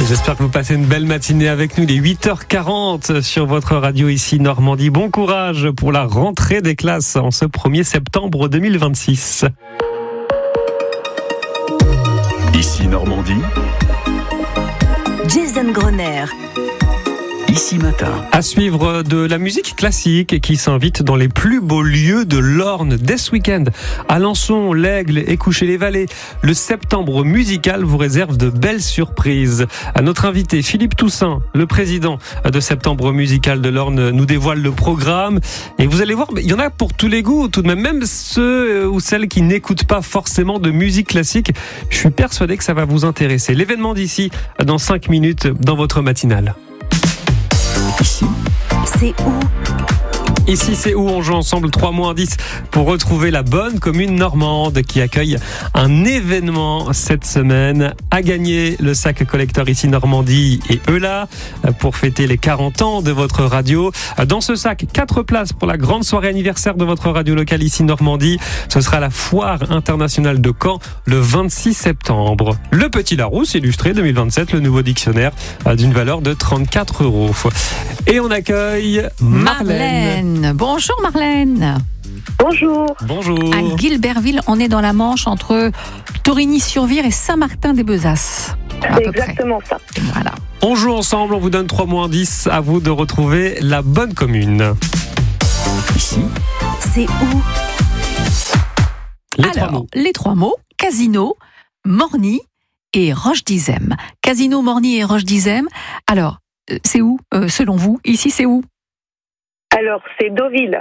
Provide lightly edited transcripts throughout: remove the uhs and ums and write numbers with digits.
J'espère que vous passez une belle matinée avec nous. Il est 8h40 sur votre radio ici Normandie. Bon courage pour la rentrée des classes en ce 1er septembre 2026. Ici Normandie. Jason Grosner. Ici Matin. À suivre de la musique classique qui s'invite dans les plus beaux lieux de l'Orne dès ce week-end. Alençon, l'Aigle et Coucher-les-Vallées. Le septembre musical vous réserve de belles surprises. À notre invité Philippe Toussaint, le président de Septembre musical de l'Orne, nous dévoile le programme. Et vous allez voir, il y en a pour tous les goûts tout de même. Même ceux ou celles qui n'écoutent pas forcément de musique classique. Je suis persuadé que ça va vous intéresser. L'événement d'ici dans 5 minutes dans votre matinale. Ici, C'est où ? Ici, c'est où on joue ensemble 3 mois 10 pour retrouver la bonne commune normande qui accueille un événement cette semaine. À gagner le sac collector ici Normandie et Eulah pour fêter les 40 ans de votre radio. Dans ce sac, 4 places pour la grande soirée anniversaire de votre radio locale ici Normandie. Ce sera la foire internationale de Caen le 26 septembre. Le Petit Larousse illustré 2027, le nouveau dictionnaire d'une valeur de 34 €. Et on accueille Marlène. Bonjour Marlène. Bonjour. Bonjour. À Guilberville, on est dans la Manche entre Torigny-sur-Vire et Saint-Martin-des-Bezasses. C'est exactement ça. Voilà. On joue ensemble, on vous donne 3 mois 10. À vous de retrouver la bonne commune. ici, C'est où ? Les trois mots, Casino, Morny et Roche-d'Izem. Casino, Morny et Roche-d'Izem. Alors, c'est où, selon vous ? Ici, c'est où ? Alors, c'est Deauville.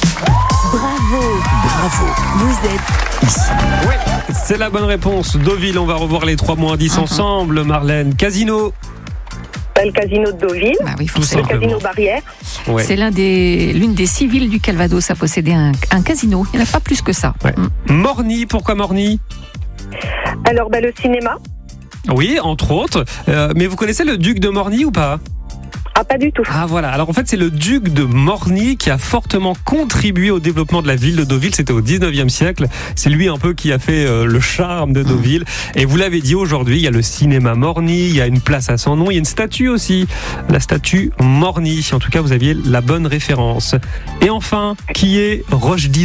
Bravo. Vous êtes ici, C'est la bonne réponse. Deauville, on va revoir les 3 mois 10 ensemble. Marlène, Casino. Le casino de Deauville. Bah oui, Tout Le simplement. casino Barrière. Ouais. C'est l'une des 6 villes du Calvados à posséder un casino. Il n'y en a pas plus que ça. Ouais. Morny, pourquoi Morny ? Alors, le cinéma. Oui, entre autres. Mais vous connaissez le duc de Morny ou pas ? Ah, pas du tout. Ah voilà, alors en fait c'est le duc de Morny qui a fortement contribué au développement de la ville de Deauville, c'était au 19e siècle, c'est lui un peu qui a fait le charme de Deauville, et vous l'avez dit aujourd'hui, il y a le cinéma Morny, il y a une place à son nom, il y a une statue aussi, la statue Morny, en tout cas vous aviez la bonne référence. Et enfin, qui est Roche-d'Izem ?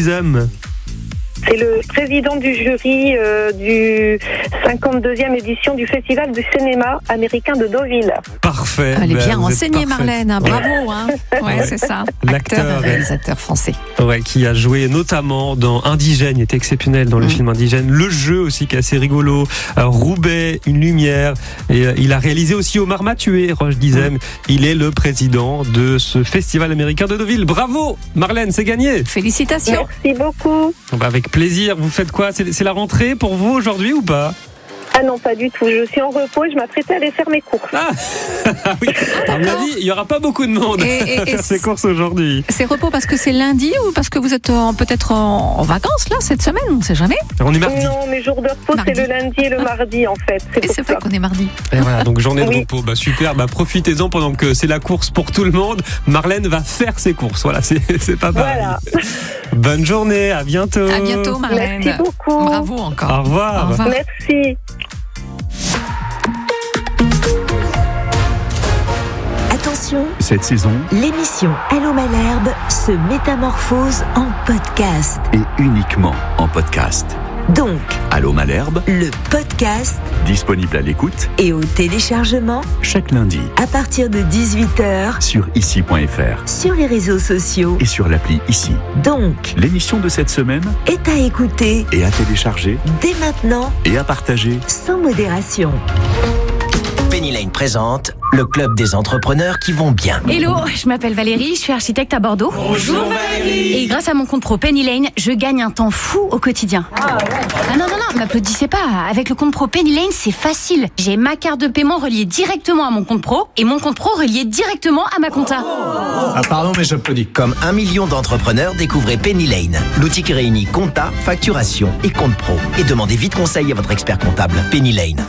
C'est le président du jury du 52e édition du Festival du cinéma américain de Deauville. Parfait. Elle est bien vous êtes renseignée, parfaite. Marlène. Bravo. Hein. Ouais, c'est ça. L'acteur, Acteur et réalisateur français. Ouais, qui a joué notamment dans Indigène, il était exceptionnel dans le film Indigène. Le jeu aussi qui est assez rigolo. Roubaix, une lumière. Et il a réalisé aussi Omar m'a tué, Roche-d'Izem. Il est le président de ce festival américain de Deauville. Bravo, Marlène, c'est gagné. Félicitations. Merci beaucoup. Avec plaisir. Vous faites quoi ? C'est la rentrée pour vous aujourd'hui ou pas ? Ah non, pas du tout. Je suis en repos et je m'apprêtais à aller faire mes courses. Ah oui, à mon avis, il n'y aura pas beaucoup de monde Et à faire ses courses aujourd'hui. C'est repos parce que c'est lundi ou parce que vous êtes peut-être en vacances là cette semaine, on ne sait jamais. On est mardi. Non, mes jours de repos, Mardi. c'est le lundi et le mardi, en fait. Et c'est vrai qu'on est mardi. Et voilà, donc journée de Oui. repos. Super, profitez-en pendant que c'est la course pour tout le monde. Marlène va faire ses courses. Voilà, c'est pas pareil. Voilà. Bonne journée, à bientôt. À bientôt Marlène. Merci beaucoup. Bravo encore. Au revoir. Au revoir. Merci. Attention, cette saison l'émission Allô Malherbe se métamorphose en podcast. est uniquement en podcast. Donc, Allô Malherbe, le podcast disponible à l'écoute et au téléchargement chaque lundi à partir de 18h sur ici.fr sur les réseaux sociaux. et sur l'appli Ici. Donc, L'émission de cette semaine est à écouter est à télécharger dès maintenant et à partager. sans modération. Penny Lane présente le club des entrepreneurs qui vont bien. Hello, je m'appelle Valérie, je suis architecte à Bordeaux. Bonjour Valérie. Et grâce à mon compte pro Penny Lane, je gagne un temps fou au quotidien. Ah non, m'applaudissez pas. Avec le compte pro Penny Lane, c'est facile. J'ai ma carte de paiement reliée directement à mon compte pro et mon compte pro relié directement à ma compta. Ah pardon, mais j'applaudis. Comme 1 million d'entrepreneurs, découvrez Penny Lane, l'outil qui réunit compta, facturation et compte pro. Et demandez vite conseil à votre expert comptable. Penny Lane.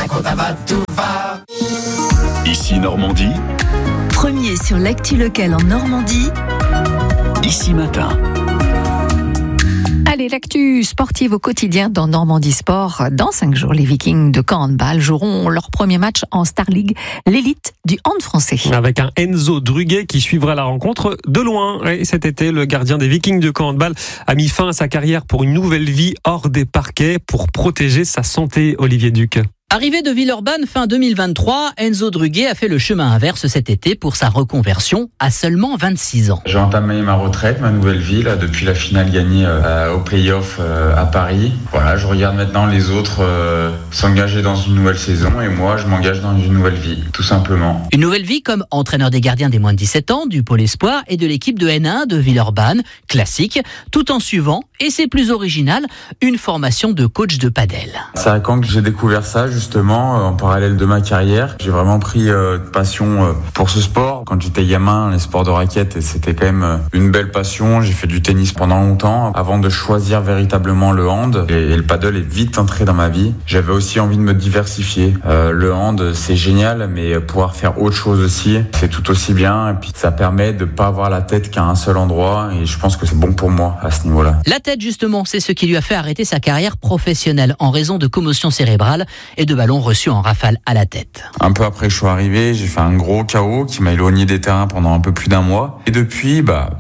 Ici Normandie, Premier sur l'actu locale en Normandie, Ici Matin. Allez, Allez, l'actu sportive au quotidien dans Normandie Sport. Dans 5 jours, les Vikings de Caen handball joueront leur premier match en Star League, l'élite du hand français. Avec un Enzo Druguet qui suivra la rencontre de loin. Et cet été, le gardien des Vikings de Caen handball a mis fin à sa carrière pour une nouvelle vie hors des parquets pour protéger sa santé, Olivier Duc. Arrivé de Villeurbanne fin 2023, Enzo Druguet a fait le chemin inverse cet été pour sa reconversion à seulement 26 ans. J'ai entamé ma retraite, ma nouvelle vie, là, depuis la finale gagnée au play-off à Paris. Voilà, je regarde maintenant les autres s'engager dans une nouvelle saison et moi, je m'engage dans une nouvelle vie, tout simplement. Une nouvelle vie comme entraîneur des gardiens des moins de 17 ans, du Pôle Espoir et de l'équipe de N1 de Villeurbanne, classique, tout en suivant, et c'est plus original, une formation de coach de padel. C'est à Caen que j'ai découvert ça, justement, en parallèle de ma carrière. J'ai vraiment pris passion pour ce sport. Quand j'étais gamin, les sports de raquettes, c'était quand même une belle passion. J'ai fait du tennis pendant longtemps avant de choisir véritablement le hand. Et le paddle est vite entré dans ma vie. J'avais aussi envie de me diversifier. Le hand, c'est génial, mais pouvoir faire autre chose aussi, c'est tout aussi bien. Et puis ça permet de pas avoir la tête qu'à un seul endroit. Et je pense que c'est bon pour moi à ce niveau-là. La tête, justement, c'est ce qui lui a fait arrêter sa carrière professionnelle en raison de commotion cérébrale et de ballons reçus en rafale à la tête. Un peu après que je suis arrivé, j'ai fait un gros KO qui m'a éloigné des terrains pendant un peu plus d'un mois. Et depuis,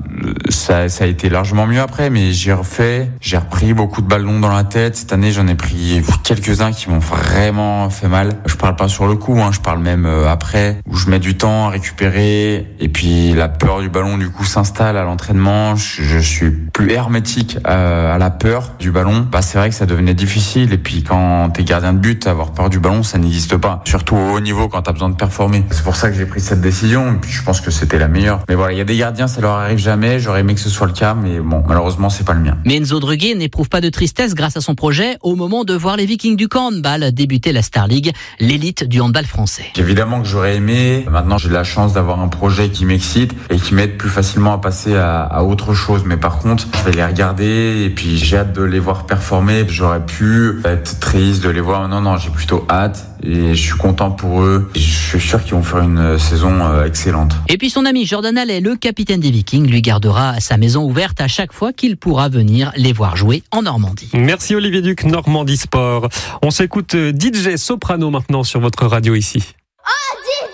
ça a été largement mieux après, mais j'ai repris beaucoup de ballons dans la tête. Cette année, j'en ai pris quelques-uns qui m'ont vraiment fait mal. Je parle pas sur le coup, je parle même après, où je mets du temps à récupérer. Et puis la peur du ballon, du coup, s'installe à l'entraînement. Je suis plus hermétique à la peur du ballon. C'est vrai que ça devenait difficile. Et puis quand t'es gardien de but, avoir peur du ballon, ça n'existe pas. Surtout au haut niveau quand t'as besoin de performer. C'est pour ça que j'ai pris cette décision. Et puis je pense que c'était la meilleure. Mais voilà, il y a des gardiens, ça leur arrive jamais. J'aurais aimé que ce soit le cas, mais bon, malheureusement, c'est pas le mien. Mais Enzo Druguet n'éprouve pas de tristesse grâce à son projet au moment de voir les Vikings du Caen handball débuter la Star League, l'élite du handball français. Évidemment que j'aurais aimé. Maintenant, j'ai la chance d'avoir un projet qui m'excite et qui m'aide plus facilement à passer à autre chose. Mais par contre, je vais les regarder et puis j'ai hâte de les voir performer. J'aurais pu être triste de les voir. Non, j'ai plutôt hâte et je suis content pour eux. Et je suis sûr qu'ils vont faire une saison excellente. Et puis son ami Jordan Allais, le capitaine des Vikings, lui gardera sa maison ouverte à chaque fois qu'il pourra venir les voir jouer en Normandie. Merci Olivier Duc, Normandie Sport. On s'écoute DJ Soprano maintenant sur votre radio ici. Oh,